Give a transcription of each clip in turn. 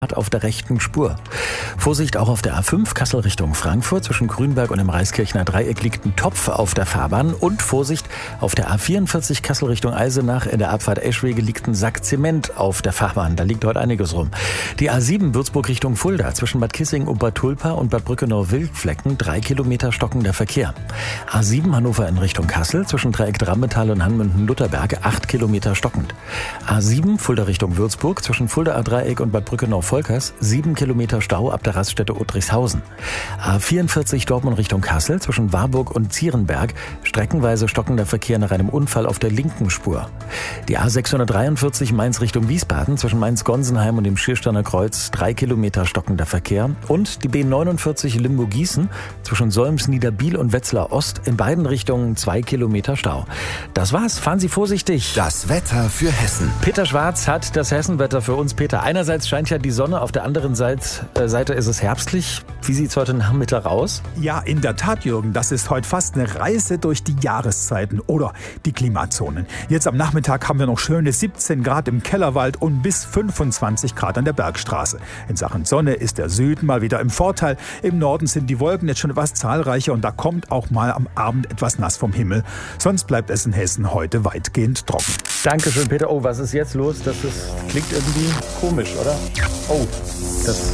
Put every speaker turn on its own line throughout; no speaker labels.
auf der rechten Spur. Vorsicht auch auf der A5 Kassel Richtung Frankfurt. Zwischen Grünberg und dem Reiskirchner Dreieck liegt ein Topf auf der Fahrbahn. Und Vorsicht, auf der A44 Kassel Richtung Eisenach in der Abfahrt Eschwege liegt ein Sack Zement auf der Fahrbahn. Da liegt heute einiges rum. Die A7 Würzburg Richtung Fulda. Zwischen Bad Kissing und Bad Tulpa und Bad Brückenau-Wildflecken 3 Kilometer stockender Verkehr. A7 Hannover in Richtung Kassel. Zwischen Dreieck Drammetal und Hanmünden-Lutherberge 8 Kilometer stockend. A7 Fulda Richtung Würzburg. Zwischen Fulda A-Dreieck und Bad Brückenau-Volkers 7 Kilometer Stau ab der Raststätte Uttrichshausen. A44 Dortmund Richtung Kassel zwischen Warburg und Zierenberg streckenweise stockender Verkehr nach einem Unfall auf der linken Spur. Die A643 Mainz Richtung Wiesbaden zwischen Mainz-Gonsenheim und dem Schiersteiner Kreuz 3 Kilometer stockender Verkehr. Und die B49 Limburg-Gießen zwischen Solms-Niederbiel und Wetzlar Ost in beiden Richtungen 2 Kilometer Stau. Das war's. Fahren Sie vorsichtig.
Das Wetter für Hessen.
Peter Schwarz hat das Hessenwetter für uns. Peter, einerseits scheint ja die Sonne, auf der anderen Seite ist es herbstlich. Wie sieht's heute Nachmittag aus?
Ja, in der Tat, Jürgen, das ist heute fast eine Reise durch die Jahreszeiten oder die Klimazonen. Jetzt am Nachmittag haben wir noch schöne 17 Grad im Kellerwald und bis 25 Grad an der Bergstraße. In Sachen Sonne ist der Süden mal wieder im Vorteil. Im Norden sind die Wolken jetzt schon etwas zahlreicher und da kommt auch mal am Abend etwas nass vom Himmel. Sonst bleibt es in Hessen heute weitgehend trocken.
Dankeschön, Peter. Oh, was ist jetzt los? Klingt irgendwie komisch, oder? Oh, das...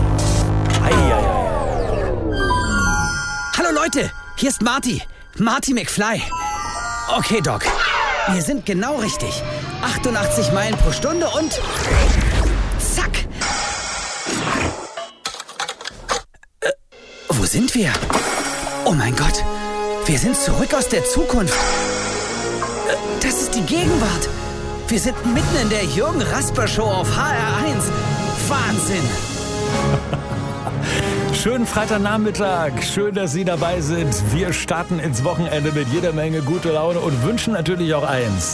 Hallo Leute, hier ist Marty McFly. Okay, Doc, wir sind genau richtig. 88 Meilen pro Stunde und... zack! Wo sind wir? Oh mein Gott, wir sind zurück aus der Zukunft. Das ist die Gegenwart. Wir sind mitten in der Jürgen Rasper Show auf HR1. Wahnsinn!
Schönen Freitagnachmittag. Schön, dass Sie dabei sind. Wir starten ins Wochenende mit jeder Menge gute Laune und wünschen natürlich auch eins.